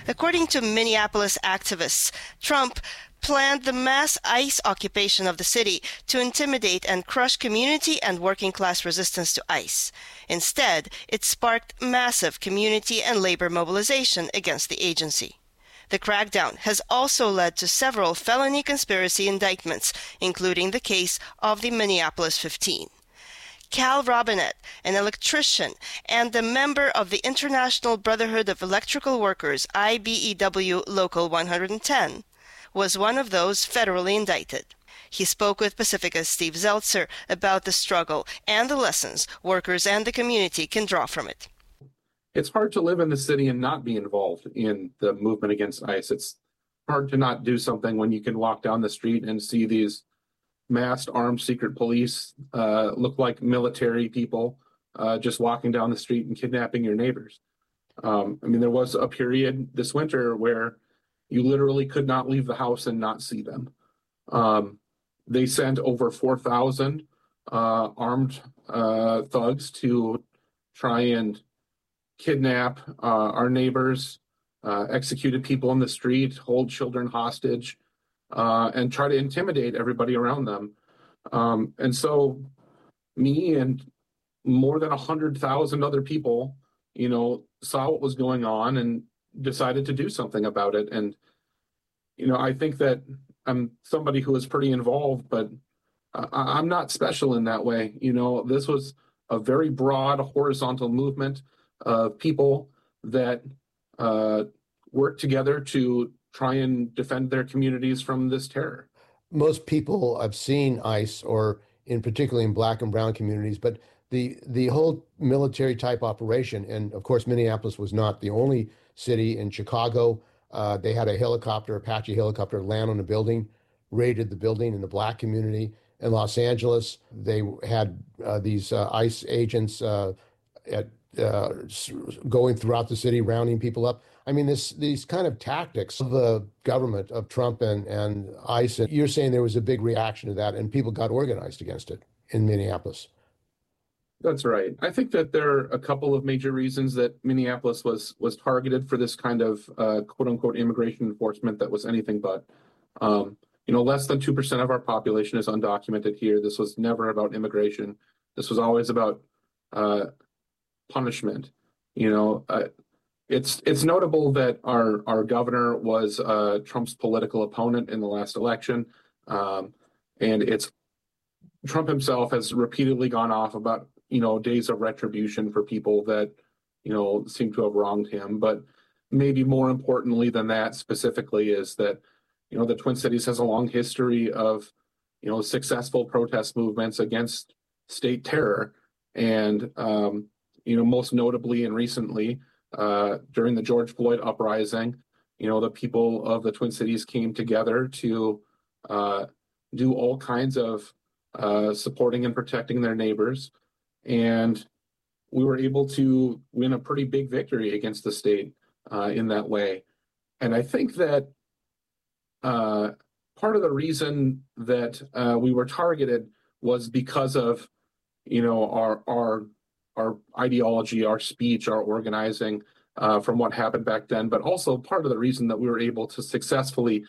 According to Minneapolis activists, Trump planned the mass ICE occupation of the city to intimidate and crush community and working-class resistance to ICE. Instead, it sparked massive community and labor mobilization against the agency. The crackdown has also led to several felony conspiracy indictments, including the case of the Minneapolis 15. Cal Robinette, an electrician and a member of the International Brotherhood of Electrical Workers, IBEW Local 110, was one of those federally indicted. He spoke with Pacifica's Steve Zeltzer about the struggle and the lessons workers and the community can draw from it. It's hard to live in the city and not be involved in the movement against ICE. It's hard to not do something when you can walk down the street and see these masked armed secret police look like military people just walking down the street and kidnapping your neighbors. There was a period this winter where you literally could not leave the house and not see them. They sent over 4,000 armed thugs to try and kidnap our neighbors, executed people in the street, hold children hostage, and try to intimidate everybody around them. And so me and more than 100,000 other people, saw what was going on and decided to do something about it. And, I think that I'm somebody who is pretty involved, but I'm not special in that way. This was a very broad horizontal movement of people that work together to try and defend their communities from this terror. Most people have seen ICE, or in particularly in Black and brown communities, but the whole military type operation, and of course Minneapolis was not the only city. In Chicago, they had a helicopter, Apache helicopter, land on a building, raided the building in the Black community. In Los Angeles, they had these ICE agents going throughout the city, rounding people up. These kind of tactics of the government of Trump and ICE, and you're saying there was a big reaction to that and people got organized against it in Minneapolis. That's right. I think that there are a couple of major reasons that Minneapolis was targeted for this kind of quote unquote immigration enforcement that was anything but. Less than 2% of our population is undocumented here. This was never about immigration. This was always about punishment. It's notable that our governor was Trump's political opponent in the last election, and Trump himself has repeatedly gone off about days of retribution for people that seem to have wronged him. But maybe more importantly than that, specifically, is that the Twin Cities has a long history of successful protest movements against state terror, and most notably and recently, during the George Floyd uprising, the people of the Twin Cities came together to do all kinds of supporting and protecting their neighbors. And we were able to win a pretty big victory against the state in that way. And I think that part of the reason that we were targeted was because of, our ideology, our speech, our organizing from what happened back then, but also part of the reason that we were able to successfully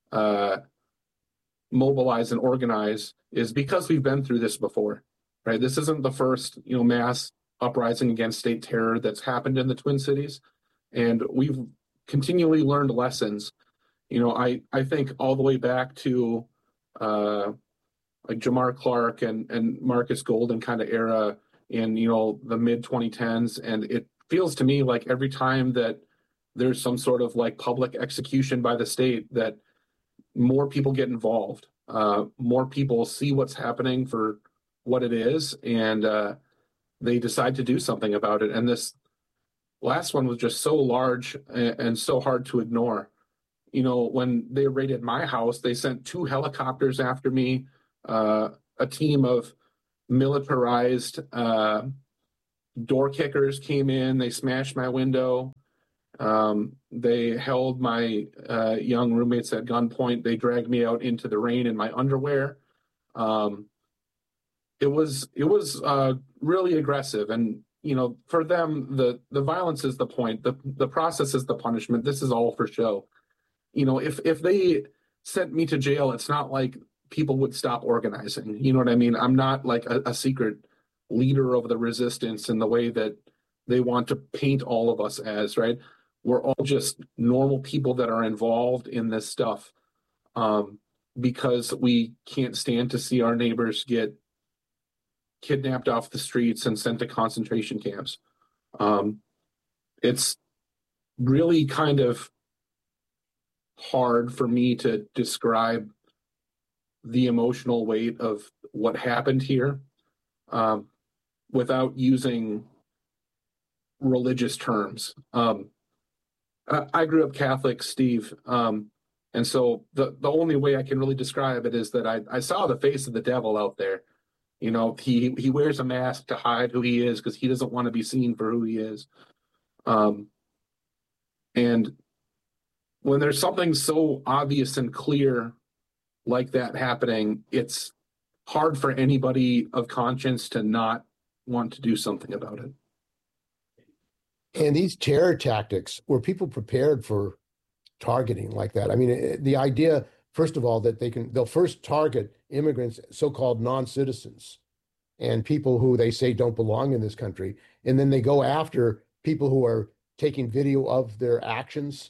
mobilize and organize is because we've been through this before, right? This isn't the first, mass uprising against state terror that's happened in the Twin Cities, and we've continually learned lessons. I think all the way back to like Jamar Clark and Marcus Golden kind of era in the mid 2010s, and it feels to me like every time that there's some sort of like public execution by the state, that more people get involved, more people see what's happening for what it is, and they decide to do something about it. And this last one was just so large and so hard to ignore. When they raided my house, they sent 2 helicopters after me, a team of militarized door kickers came in, they smashed my window, they held my young roommates at gunpoint, they dragged me out into the rain in my underwear. It was really aggressive, and for them, the violence is the point. The process is the punishment. This is all for show. If they sent me to jail, it's not like people would stop organizing. You know what I mean? I'm not like a secret leader of the resistance in the way that they want to paint all of us as, right? We're all just normal people that are involved in this stuff because we can't stand to see our neighbors get kidnapped off the streets and sent to concentration camps. It's really kind of hard for me to describe the emotional weight of what happened here without using religious terms. I grew up Catholic, Steve, and so the only way I can really describe it is that I saw the face of the devil out there. He wears a mask to hide who he is because he doesn't want to be seen for who he is. And when there's something so obvious and clear like that happening, it's hard for anybody of conscience to not want to do something about it. And these terror tactics, were people prepared for targeting like that? I mean, the idea, first of all, that they'll first target immigrants, so-called non-citizens, and people who they say don't belong in this country. And then they go after people who are taking video of their actions,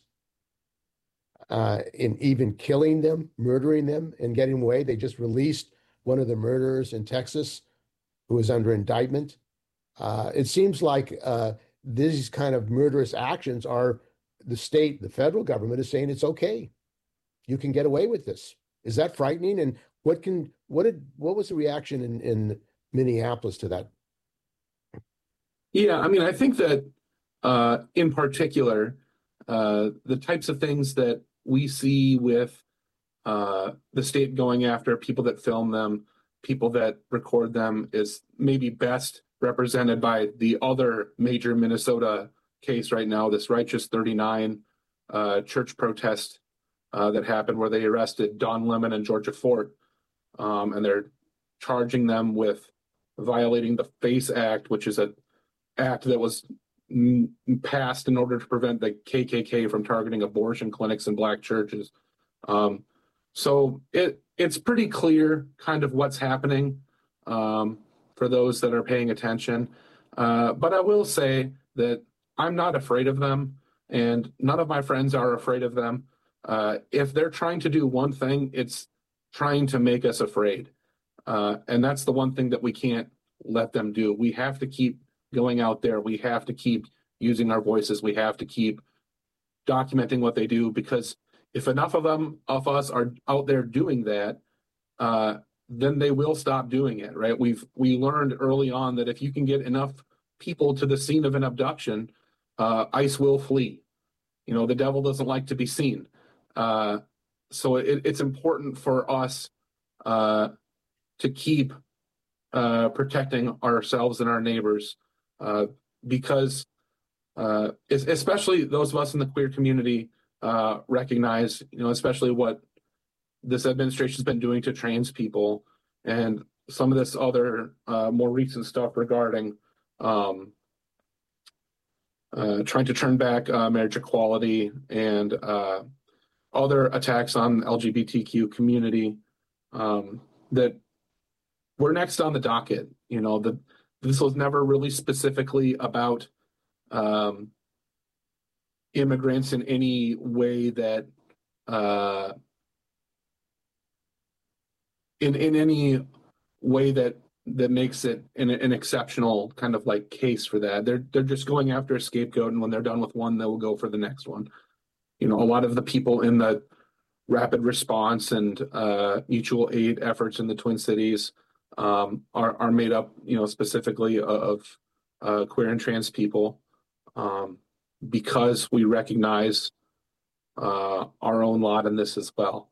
and even killing them, murdering them, and getting away. They just released one of the murderers in Texas who is under indictment. It seems like these kind of murderous actions are the federal government is saying it's okay. You can get away with this. Is that frightening? And what was the reaction in Minneapolis to that? Yeah, I mean, I think that in particular, the types of things that we see with the state going after people that film them, people that record them, is maybe best represented by the other major Minnesota case right now, this Righteous 39 church protest that happened where they arrested Don Lemon and Georgia Fort, and they're charging them with violating the FACE Act, which is an act that was passed in order to prevent the KKK from targeting abortion clinics in Black churches. So it's pretty clear kind of what's happening for those that are paying attention. But I will say that I'm not afraid of them, and none of my friends are afraid of them. If they're trying to do one thing, it's trying to make us afraid. And that's the one thing that we can't let them do. We have to keep going out there. We have to keep using our voices. We have to keep documenting what they do, because if enough of us are out there doing that, then they will stop doing it, right? We learned early on that if you can get enough people to the scene of an abduction, ICE will flee. The devil doesn't like to be seen. So it's important for us to keep protecting ourselves and our neighbors, because especially those of us in the queer community recognize, especially what this administration has been doing to trans people, and some of this other more recent stuff regarding trying to turn back marriage equality and other attacks on the LGBTQ community, that we're next on the docket. This was never really specifically about immigrants in any way that in any way that makes it an exceptional kind of like case for that. They're just going after a scapegoat, and when they're done with one, they will go for the next one. A lot of the people in the rapid response and mutual aid efforts in the Twin Cities are made up, specifically of queer and trans people, because we recognize our own lot in this as well.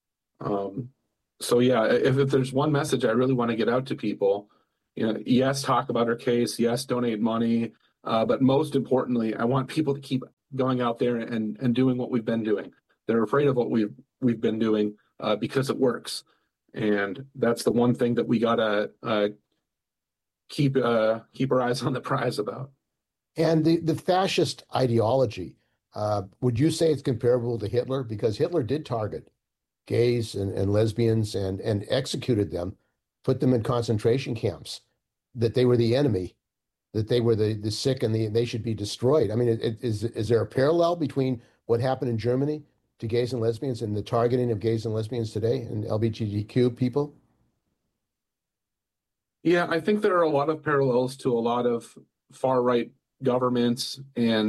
So yeah, if there's one message I really want to get out to people, yes, talk about our case, yes, donate money, but most importantly, I want people to keep going out there and doing what we've been doing. They're afraid of what we've been doing because it works, and that's the one thing that we gotta keep our eyes on the prize about. And the fascist ideology, would you say it's comparable to Hitler? Because Hitler did target gays and lesbians and executed them, put them in concentration camps, that they were the enemy, that they were the sick and they should be destroyed. I mean, is there a parallel between what happened in Germany to gays and lesbians and the targeting of gays and lesbians today and LGBTQ people? Yeah, I think there are a lot of parallels to a lot of far-right governments and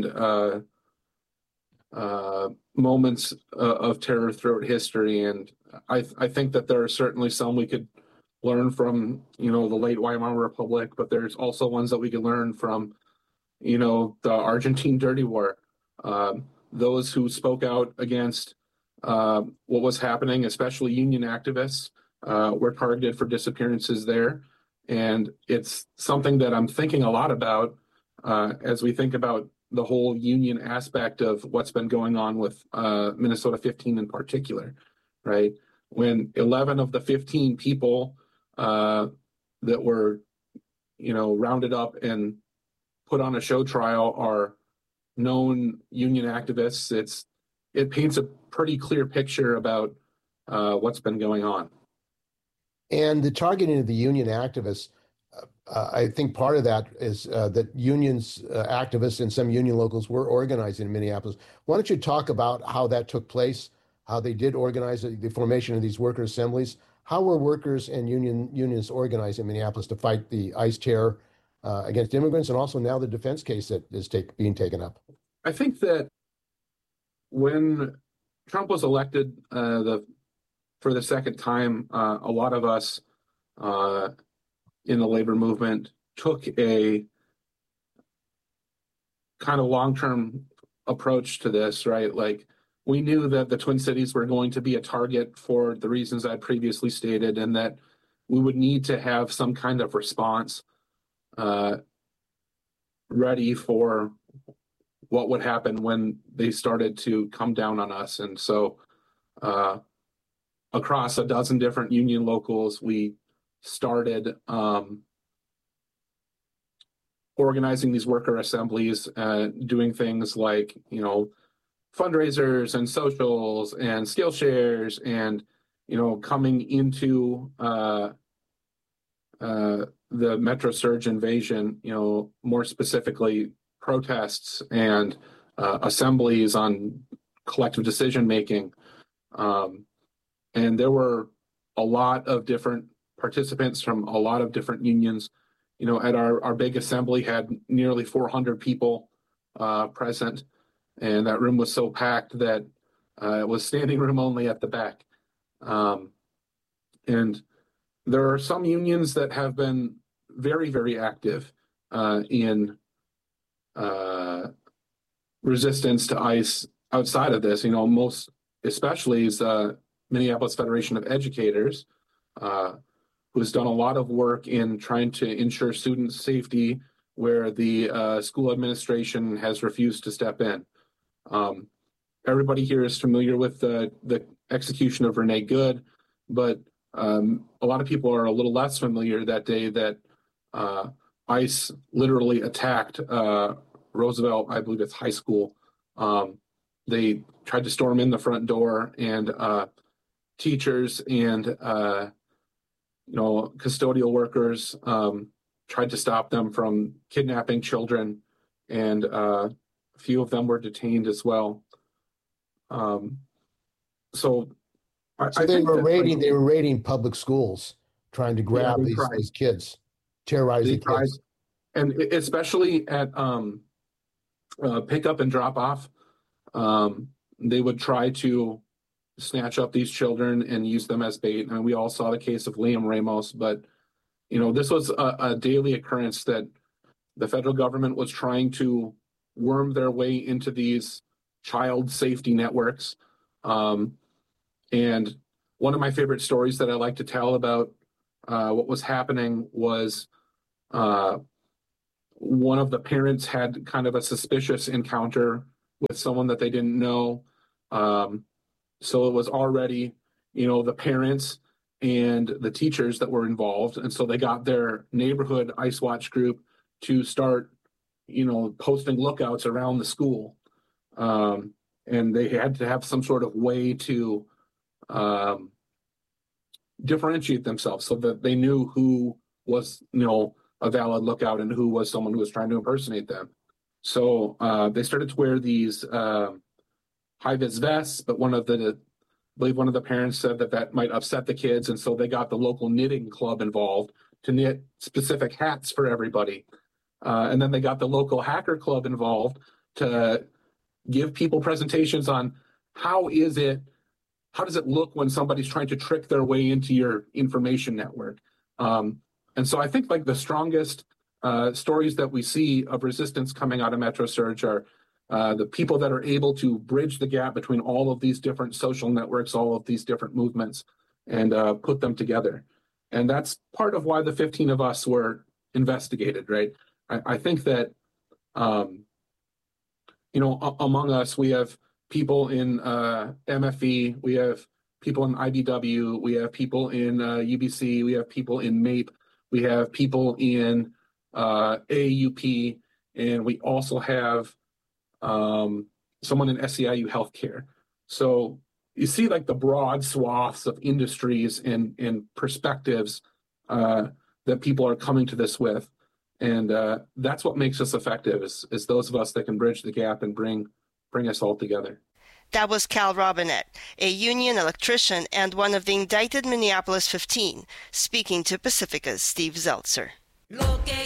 moments of terror throughout history. And I think that there are certainly some we could learn from, the late Weimar Republic, but there's also ones that we could learn from, the Argentine Dirty War. Those who spoke out against what was happening, especially union activists, were targeted for disappearances there. And it's something that I'm thinking a lot about as we think about the whole union aspect of what's been going on with Minnesota 15 in particular, right? When 11 of the 15 people that were, rounded up and put on a show trial are known union activists, it paints a pretty clear picture about what's been going on. And the targeting of the union activists, I think part of that is that unions, activists and some union locals were organizing in Minneapolis. Why don't you talk about how that took place, how they did organize the formation of these worker assemblies? How were workers and unions organized in Minneapolis to fight the ICE terror against immigrants, and also now the defense case that is being taken up? I think that when Trump was elected for the second time, a lot of us in the labor movement took a kind of long-term approach to this, right? Like, we knew that the Twin Cities were going to be a target for the reasons I previously stated, and that we would need to have some kind of response ready for what would happen when they started to come down on us. And so across a dozen different union locals, we started organizing these worker assemblies, doing things like, fundraisers and socials and skill shares, and, coming into the Metro Surge invasion, more specifically protests and assemblies on collective decision making. And there were a lot of different participants from a lot of different unions. At our big assembly had nearly 400 people present, and that room was so packed that it was standing room only at the back. And there are some unions that have been very, very active in resistance to ICE outside of this. Most especially is Minneapolis Federation of Educators, who has done a lot of work in trying to ensure student safety where the school administration has refused to step in. Everybody here is familiar with the execution of Renee Good, but a lot of people are a little less familiar that day that ICE literally attacked Roosevelt, I believe it's high school. They tried to storm in the front door, and teachers and custodial workers tried to stop them from kidnapping children, and a few of them were detained as well. So they were raiding public schools, trying to grab these kids, terrorize the kids. And especially at pick up and drop off, they would try to snatch up these children and use them as bait. And we all saw the case of Liam Ramos, but this was a daily occurrence that the federal government was trying to worm their way into these child safety networks. And one of my favorite stories that I like to tell about what was happening was one of the parents had kind of a suspicious encounter with someone that they didn't know. So it was already, the parents and the teachers that were involved. And so they got their neighborhood Ice Watch group to start, posting lookouts around the school. And they had to have some sort of way to differentiate themselves so that they knew who was, a valid lookout and who was someone who was trying to impersonate them. So they started to wear these high-vis vests, but I believe one of the parents said that might upset the kids, and so they got the local knitting club involved to knit specific hats for everybody. And then they got the local hacker club involved to give people presentations on how does it look when somebody's trying to trick their way into your information network. And so I think like the strongest stories that we see of resistance coming out of MetroSurge are the people that are able to bridge the gap between all of these different social networks, all of these different movements, and put them together. And that's part of why the 15 of us were investigated, right? I think that, among us, we have people in MFE, we have people in IBW, we have people in UBC, we have people in MAPE, we have people in AUP, and we also have someone in SEIU Healthcare. So you see like the broad swaths of industries and perspectives that people are coming to this with. And that's what makes us effective is those of us that can bridge the gap and bring us all together. That was Cal Robinette, a union electrician and one of the indicted Minneapolis 15, speaking to Pacifica's Steve Zeltzer.